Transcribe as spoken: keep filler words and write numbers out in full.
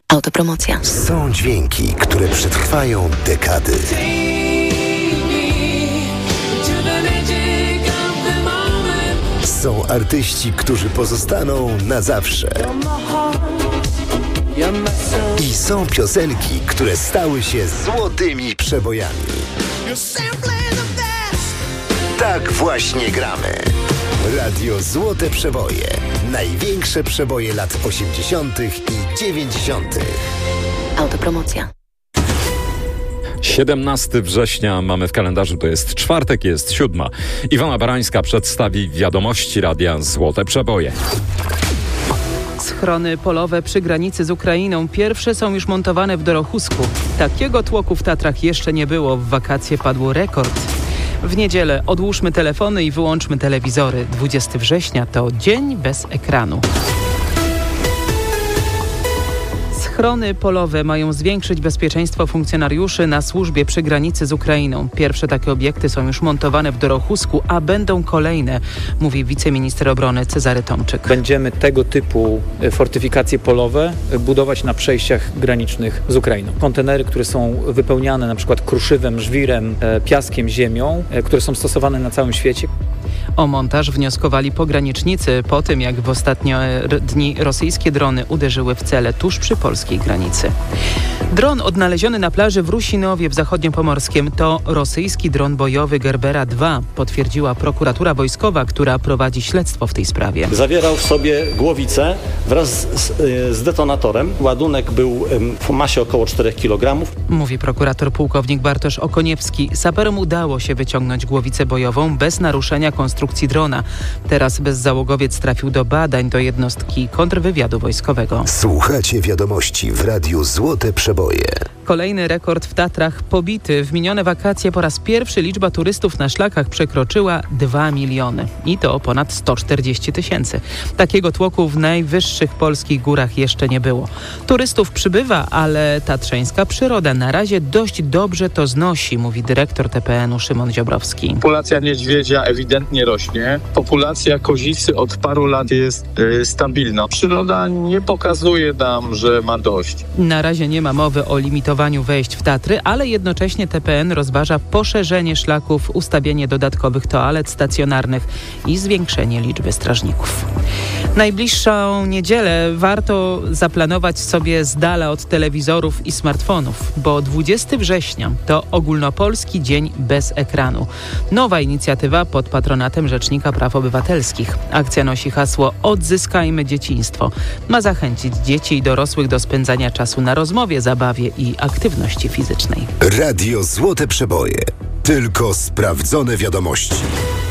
Autopromocja. Są dźwięki, które przetrwają dekady. Są artyści, którzy pozostaną na zawsze. I są piosenki, które stały się złotymi przebojami. Tak właśnie gramy. Radio Złote Przeboje. Największe przeboje lat osiemdziesiątych i dziewięćdziesiątych. Autopromocja. siedemnastego września mamy w kalendarzu, to jest czwartek, jest siódma. Iwona Barańska przedstawi wiadomości Radia Złote Przeboje. Schrony polowe przy granicy z Ukrainą pierwsze są już montowane w Dorochusku. Takiego tłoku w Tatrach jeszcze nie było. W wakacje padł rekord. W niedzielę odłóżmy telefony i wyłączmy telewizory. dwudziestego września to dzień bez ekranu. Schrony polowe mają zwiększyć bezpieczeństwo funkcjonariuszy na służbie przy granicy z Ukrainą. Pierwsze takie obiekty są już montowane w Dorochusku, a będą kolejne, mówi wiceminister obrony Cezary Tomczyk. Będziemy tego typu fortyfikacje polowe budować na przejściach granicznych z Ukrainą. Kontenery, które są wypełniane na przykład kruszywem, żwirem, piaskiem, ziemią, które są stosowane na całym świecie. O montaż wnioskowali pogranicznicy po tym, jak w ostatnie dni rosyjskie drony uderzyły w cele tuż przy polskiej granicy. Dron odnaleziony na plaży w Rusinowie w Zachodniopomorskiem to rosyjski dron bojowy Gerbera dwa, potwierdziła prokuratura wojskowa, która prowadzi śledztwo w tej sprawie. Zawierał w sobie głowicę wraz z, z detonatorem. Ładunek był w masie około czterech kilogramów. Mówi prokurator pułkownik Bartosz Okoniewski. Saperom udało się wyciągnąć głowicę bojową bez naruszenia konstrukcji drona. Teraz bezzałogowiec trafił do badań do jednostki kontrwywiadu wojskowego. Słuchacie wiadomości w Radiu Złote Przeboje. Kolejny rekord w Tatrach pobity. W minione wakacje po raz pierwszy liczba turystów na szlakach przekroczyła dwa miliony. I to ponad sto czterdzieści tysięcy. Takiego tłoku w najwyższych polskich górach jeszcze nie było. Turystów przybywa, ale tatrzańska przyroda na razie dość dobrze to znosi, mówi dyrektor T P N-u Szymon Ziobrowski. Populacja niedźwiedzia ewidentnie rośnie. Populacja kozicy od paru lat jest yy, stabilna. Przyroda nie pokazuje nam, że ma dość. Na razie nie ma mowy o limitowaniu wejść w Tatry, ale jednocześnie T P N rozważa poszerzenie szlaków, ustawienie dodatkowych toalet stacjonarnych i zwiększenie liczby strażników. Najbliższą niedzielę warto zaplanować sobie z dala od telewizorów i smartfonów, bo dwudziestego września to ogólnopolski dzień bez ekranu. Nowa inicjatywa pod patronatem Rzecznika Praw Obywatelskich. Akcja nosi hasło Odzyskajmy dzieciństwo. Ma zachęcić dzieci i dorosłych do spędzania czasu na rozmowie, zabawie i aktywności fizycznej. Radio Złote Przeboje. Tylko sprawdzone wiadomości.